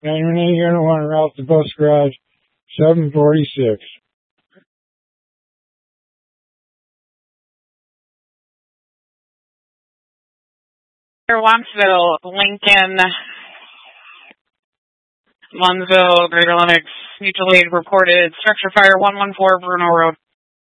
91 Unit 1, route to bus garage, 746. Wampsville, Lincoln, Munnsville, Greater Lennox, mutual aid reported structure fire 114 Bruno Road.